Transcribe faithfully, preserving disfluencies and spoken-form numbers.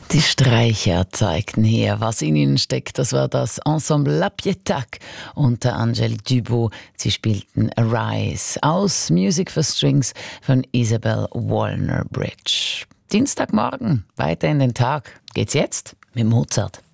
Die Streicher zeigten hier, was in ihnen steckt. Das war das Ensemble La Pietac unter Angèle Dubot. Sie spielten Arise aus Music for Strings von Isabel Wallner Bridge. Dienstagmorgen, weiter in den Tag. Geht's jetzt mit Mozart.